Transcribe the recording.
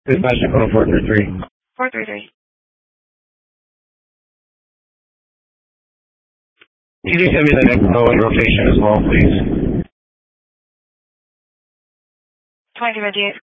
Dispatch Dakota 433. 433. Can you send me the next rotation as well, please? 2028.